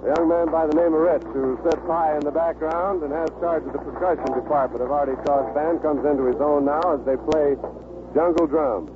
A young man by the name of Rich, who sits high in the background and has charge of the percussion department of Artie Shaw's band, comes into his own now as they play Jungle Drum.